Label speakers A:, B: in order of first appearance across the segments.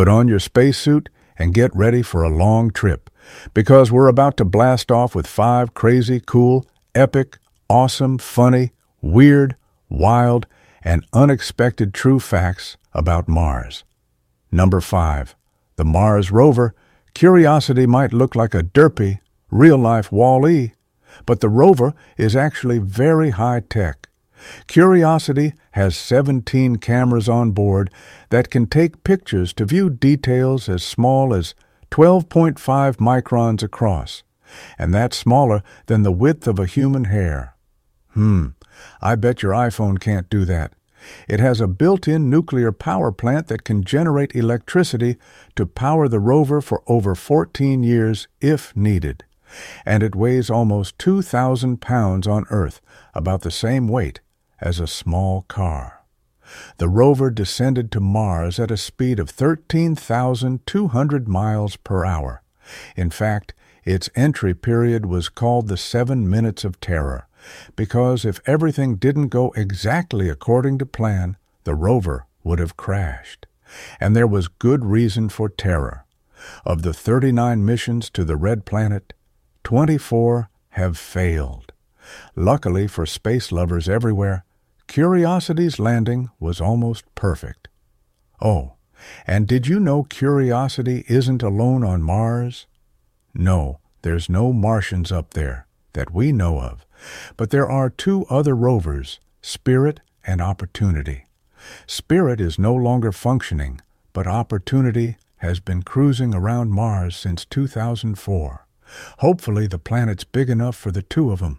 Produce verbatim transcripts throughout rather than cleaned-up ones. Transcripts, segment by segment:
A: Put on your spacesuit and get ready for a long trip, because we're about to blast off with five crazy, cool, epic, awesome, funny, weird, wild, and unexpected true facts about Mars. Number five, the Mars rover. Curiosity might look like a derpy, real-life Wall-E, but the rover is actually very high-tech. Curiosity has seventeen cameras on board that can take pictures to view details as small as twelve point five microns across, and that's smaller than the width of a human hair. Hmm, I bet your iPhone can't do that. It has a built-in nuclear power plant that can generate electricity to power the rover for over fourteen years if needed. And it weighs almost two thousand pounds on Earth, about the same weight as a small car. The rover descended to Mars at a speed of thirteen thousand two hundred miles per hour. In fact, its entry period was called the Seven Minutes of Terror, because if everything didn't go exactly according to plan, the rover would have crashed. And there was good reason for terror. Of the thirty-nine missions to the Red Planet, twenty-four have failed. Luckily for space lovers everywhere, Curiosity's landing was almost perfect. Oh, and did you know Curiosity isn't alone on Mars? No, there's no Martians up there that we know of, but there are two other rovers, Spirit and Opportunity. Spirit is no longer functioning, but Opportunity has been cruising around Mars since two thousand four. Hopefully the planet's big enough for the two of them.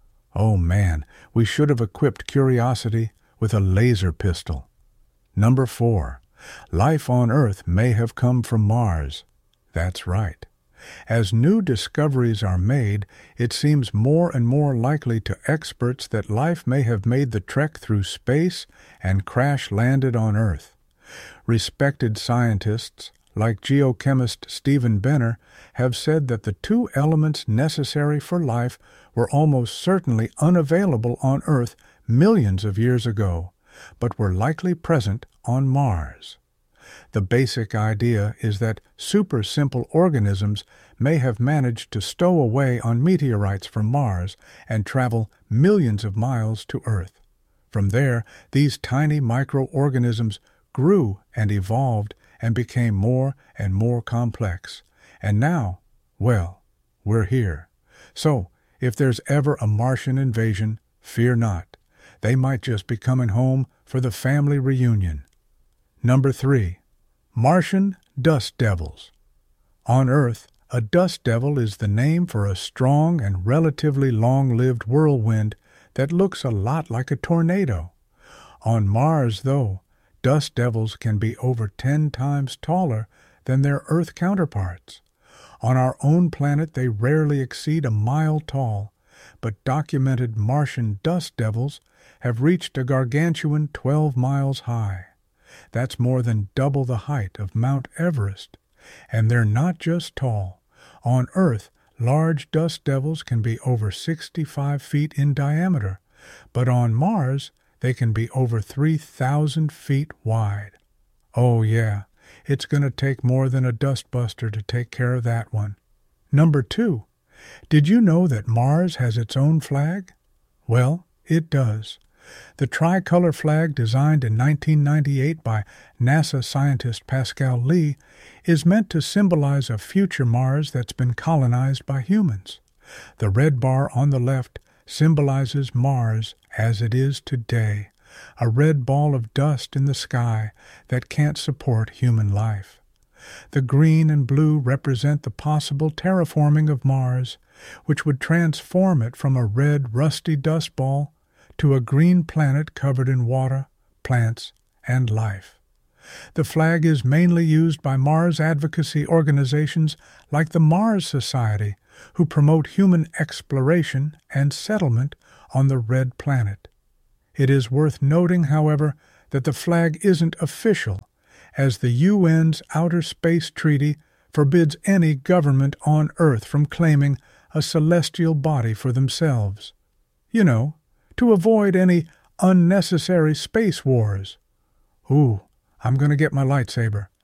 A: Oh man, we should have equipped Curiosity with a laser pistol. Number four, life on Earth may have come from Mars. That's right. As new discoveries are made, it seems more and more likely to experts that life may have made the trek through space and crash-landed on Earth. Respected scientists, like geochemist Stephen Benner, have said that the two elements necessary for life were almost certainly unavailable on Earth millions of years ago, but were likely present on Mars. The basic idea is that super-simple organisms may have managed to stow away on meteorites from Mars and travel millions of miles to Earth. From there, these tiny microorganisms grew and evolved and became more and more complex. And now, well, we're here. So, if there's ever a Martian invasion, fear not. They might just be coming home for the family reunion. Number three, Martian dust devils. On Earth, a dust devil is the name for a strong and relatively long-lived whirlwind that looks a lot like a tornado. On Mars, though, dust devils can be over ten times taller than their Earth counterparts. On our own planet, they rarely exceed a mile tall, but documented Martian dust devils have reached a gargantuan twelve miles high. That's more than double the height of Mount Everest. And they're not just tall. On Earth, large dust devils can be over sixty-five feet in diameter, but on Mars, they can be over three thousand feet wide. Oh yeah, it's going to take more than a dustbuster to take care of that one. Number two, did you know that Mars has its own flag? Well, it does. The tricolor flag, designed in nineteen ninety-eight by NASA scientist Pascal Lee, is meant to symbolize a future Mars that's been colonized by humans. The red bar on the left symbolizes Mars as it is today, a red ball of dust in the sky that can't support human life. The green and blue represent the possible terraforming of Mars, which would transform it from a red, rusty dust ball to a green planet covered in water, plants, and life. The flag is mainly used by Mars advocacy organizations like the Mars Society, who promote human exploration and settlement on the red planet. It is worth noting, however, that the flag isn't official, as the U N's Outer Space Treaty forbids any government on Earth from claiming a celestial body for themselves. You know, to avoid any unnecessary space wars. Ooh, I'm going to get my lightsaber.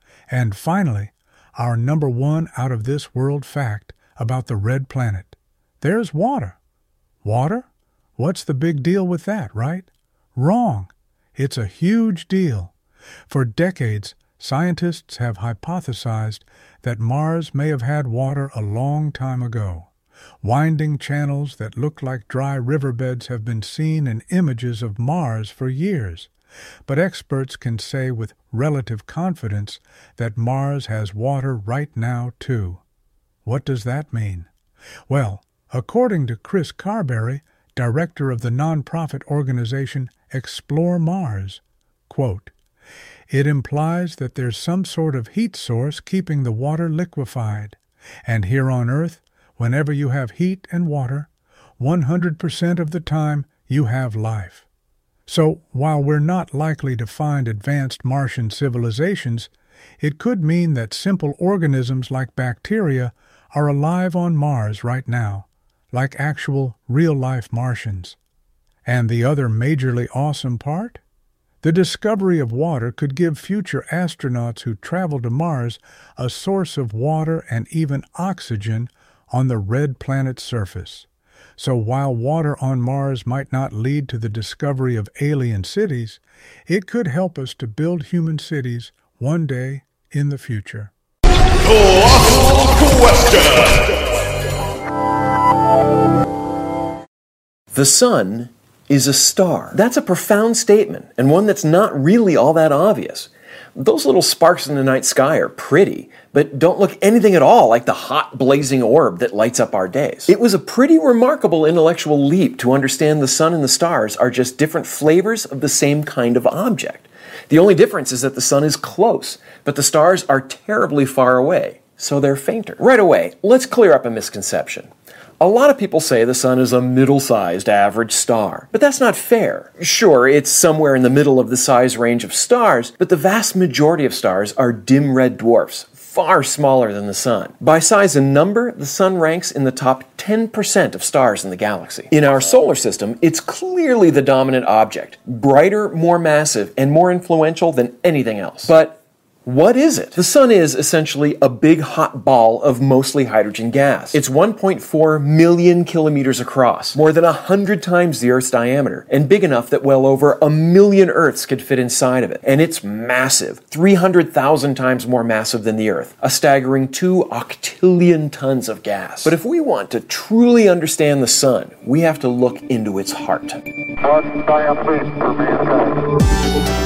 A: And finally, our number one out-of-this-world fact about the red planet. There's water. Water? What's the big deal with that, right? Wrong. It's a huge deal. For decades, scientists have hypothesized that Mars may have had water a long time ago. Winding channels that look like dry riverbeds have been seen in images of Mars for years. But experts can say with relative confidence that Mars has water right now, too. What does that mean? Well, according to Chris Carberry, director of the nonprofit organization Explore Mars, quote, "It implies that there's some sort of heat source keeping the water liquefied. And here on Earth, whenever you have heat and water, one hundred percent of the time you have life. So while we're not likely to find advanced Martian civilizations, it could mean that simple organisms like bacteria are alive on Mars right now, like actual real-life Martians. And the other majorly awesome part? The discovery of water could give future astronauts who travel to Mars a source of water and even oxygen on the red planet's surface. So while water on Mars might not lead to the discovery of alien cities, it could help us to build human cities one day in the future."
B: The sun is a star. That's a profound statement, and one that's not really all that obvious. Those little sparks in the night sky are pretty, but don't look anything at all like the hot, blazing orb that lights up our days. It was a pretty remarkable intellectual leap to understand the sun and the stars are just different flavors of the same kind of object. The only difference is that the sun is close, but the stars are terribly far away, so they're fainter. Right away, let's clear up a misconception. A lot of people say the sun is a middle-sized average star, but that's not fair. Sure, it's somewhere in the middle of the size range of stars, but the vast majority of stars are dim red dwarfs, far smaller than the sun. By size and number, the sun ranks in the top ten percent of stars in the galaxy. In our solar system, it's clearly the dominant object, brighter, more massive, and more influential than anything else. But what is it? The sun is essentially a big hot ball of mostly hydrogen gas. It's one point four million kilometers across, more than a hundred times the Earth's diameter, and big enough that well over a million Earths could fit inside of it. And it's massive, three hundred thousand times more massive than the Earth, a staggering two octillion tons of gas. But if we want to truly understand the sun, we have to look into its heart.
C: One giant leap for mankind.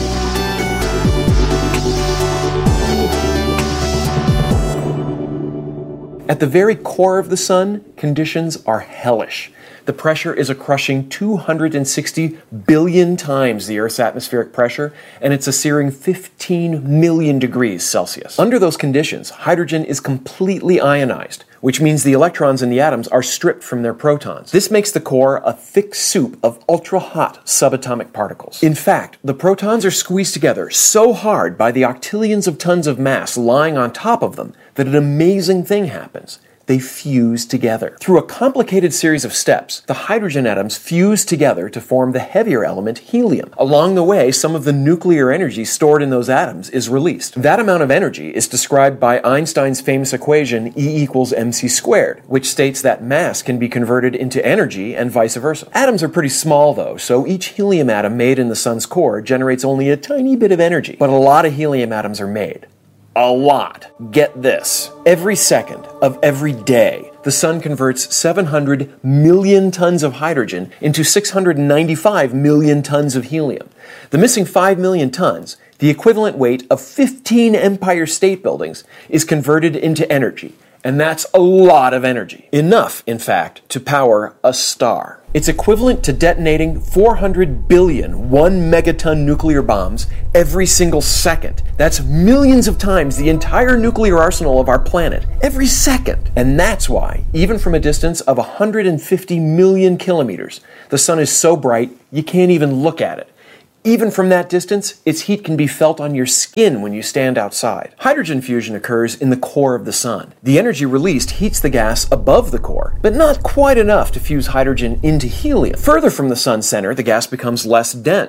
B: At the very core of the sun, conditions are hellish. The pressure is a crushing two hundred sixty billion times the Earth's atmospheric pressure, and it's a searing fifteen million degrees Celsius. Under those conditions, hydrogen is completely ionized, which means the electrons in the atoms are stripped from their protons. This makes the core a thick soup of ultra-hot subatomic particles. In fact, the protons are squeezed together so hard by the octillions of tons of mass lying on top of them that an amazing thing happens. They fuse together. Through a complicated series of steps, the hydrogen atoms fuse together to form the heavier element helium. Along the way, some of the nuclear energy stored in those atoms is released. That amount of energy is described by Einstein's famous equation E equals mc squared, which states that mass can be converted into energy and vice versa. Atoms are pretty small though, so each helium atom made in the sun's core generates only a tiny bit of energy, but a lot of helium atoms are made. A lot. Get this. Every second of every day, the sun converts seven hundred million tons of hydrogen into six hundred ninety-five million tons of helium. The missing five million tons, the equivalent weight of fifteen Empire State Buildings, is converted into energy. And that's a lot of energy. Enough, in fact, to power a star. It's equivalent to detonating four hundred billion one megaton nuclear bombs every single second. That's millions of times the entire nuclear arsenal of our planet, every second. And that's why, even from a distance of one hundred fifty million kilometers, the sun is so bright you can't even look at it. Even from that distance, its heat can be felt on your skin when you stand outside. Hydrogen fusion occurs in the core of the sun. The energy released heats the gas above the core, but not quite enough to fuse hydrogen into helium. Further from the sun's center, the gas becomes less dense.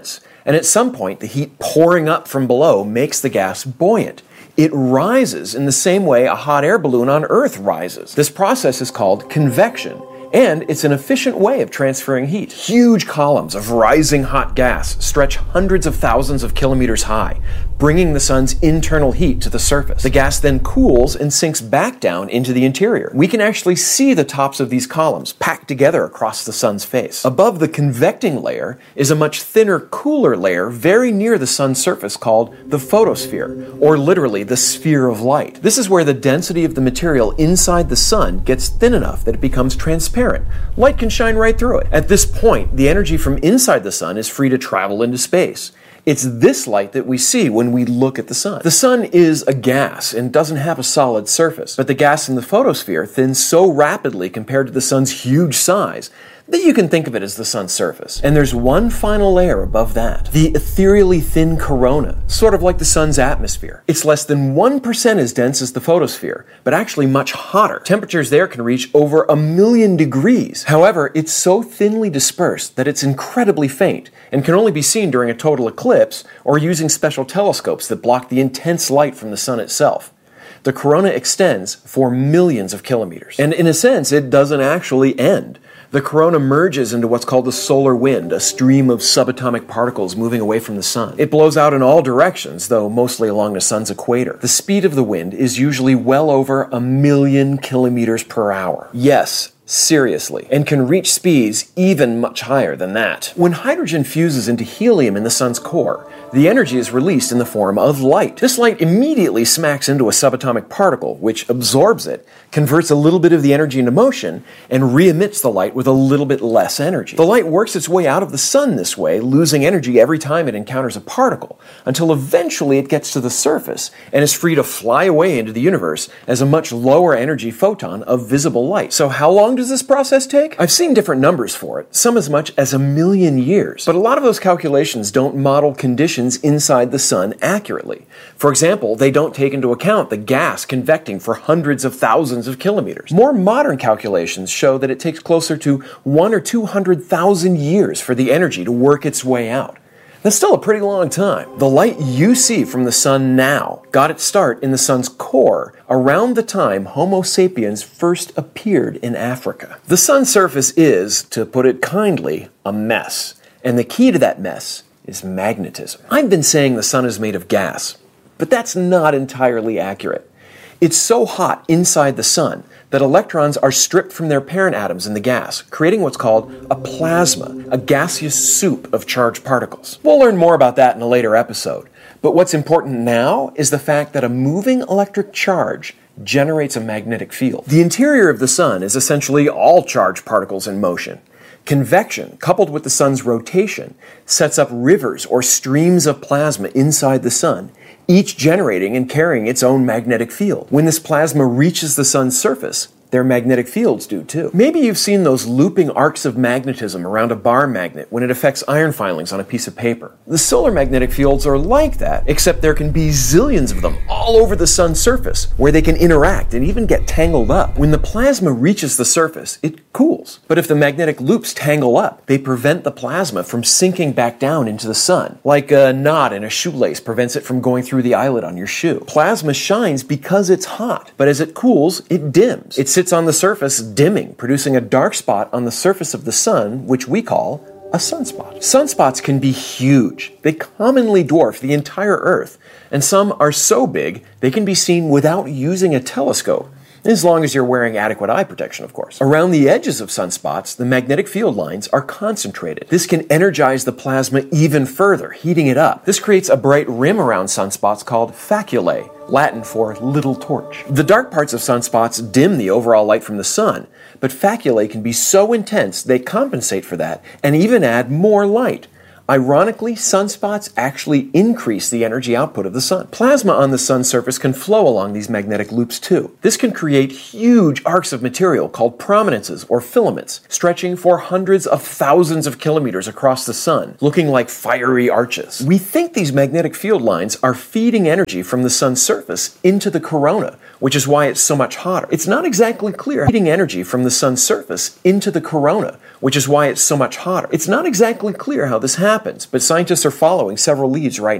B: And at some point, the heat pouring up from below makes the gas buoyant. It rises in the same way a hot air balloon on Earth rises. This process is called convection, and it's an efficient way of transferring heat. Huge columns of rising hot gas stretch hundreds of thousands of kilometers high, bringing the sun's internal heat to the surface. The gas then cools and sinks back down into the interior. We can actually see the tops of these columns packed together across the sun's face. Above the convecting layer is a much thinner, cooler layer very near the sun's surface called the photosphere, or literally the sphere of light. This is where the density of the material inside the sun gets thin enough that it becomes transparent. Light can shine right through it. At this point, the energy from inside the sun is free to travel into space. It's this light that we see when we look at the sun. The sun is a gas and doesn't have a solid surface, but the gas in the photosphere thins so rapidly compared to the sun's huge size that you can think of it as the sun's surface. And there's one final layer above that, the ethereally thin corona, sort of like the sun's atmosphere. It's less than one percent as dense as the photosphere, but actually much hotter. Temperatures there can reach over a million degrees. However, it's so thinly dispersed that it's incredibly faint and can only be seen during a total eclipse or using special telescopes that block the intense light from the sun itself. The corona extends for millions of kilometers. And in a sense, it doesn't actually end. The corona merges into what's called the solar wind, a stream of subatomic particles moving away from the sun. It blows out in all directions, though mostly along the sun's equator. The speed of the wind is usually well over a million kilometers per hour. Yes, seriously, and can reach speeds even much higher than that. When hydrogen fuses into helium in the sun's core, the energy is released in the form of light. This light immediately smacks into a subatomic particle, which absorbs it, converts a little bit of the energy into motion, and re-emits the light with a little bit less energy. The light works its way out of the sun this way, losing energy every time it encounters a particle, until eventually it gets to the surface and is free to fly away into the universe as a much lower energy photon of visible light. So how long does this process take? I've seen different numbers for it, some as much as a million years. But a lot of those calculations don't model conditions inside the sun accurately. For example, they don't take into account the gas convecting for hundreds of thousands of kilometers. More modern calculations show that it takes closer to one or two hundred thousand years for the energy to work its way out. That's still a pretty long time. The light you see from the sun now got its start in the sun's core around the time Homo sapiens first appeared in Africa. The sun's surface is, to put it kindly, a mess. And the key to that mess is magnetism. I've been saying the sun is made of gas, but that's not entirely accurate. It's so hot inside the sun that electrons are stripped from their parent atoms in the gas, creating what's called a plasma, a gaseous soup of charged particles. We'll learn more about that in a later episode. But what's important now is the fact that a moving electric charge generates a magnetic field. The interior of the sun is essentially all charged particles in motion. Convection, coupled with the sun's rotation, sets up rivers or streams of plasma inside the sun, each generating and carrying its own magnetic field. When this plasma reaches the sun's surface, their magnetic fields do too. Maybe you've seen those looping arcs of magnetism around a bar magnet when it affects iron filings on a piece of paper. The solar magnetic fields are like that, except there can be zillions of them all over the sun's surface, where they can interact and even get tangled up. When the plasma reaches the surface, it cools. But if the magnetic loops tangle up, they prevent the plasma from sinking back down into the sun, like a knot in a shoelace prevents it from going through the eyelet on your shoe. Plasma shines because it's hot, but as it cools, it dims. It sits on the surface dimming, producing a dark spot on the surface of the sun, which we call a sunspot. Sunspots can be huge. They commonly dwarf the entire Earth, and some are so big they can be seen without using a telescope, as long as you're wearing adequate eye protection, of course. Around the edges of sunspots, the magnetic field lines are concentrated. This can energize the plasma even further, heating it up. This creates a bright rim around sunspots called faculae, Latin for little torch. The dark parts of sunspots dim the overall light from the sun, but faculae can be so intense they compensate for that and even add more light. Ironically, sunspots actually increase the energy output of the sun. Plasma on the sun's surface can flow along these magnetic loops too. This can create huge arcs of material called prominences or filaments, stretching for hundreds of thousands of kilometers across the sun, looking like fiery arches. We think these magnetic field lines are feeding energy from the sun's surface into the corona, which is why it's so much hotter. It's not exactly clear feeding energy from the sun's surface into the corona, which is why it's so much hotter. It's not exactly clear how this happens. happens, but scientists are following several leads right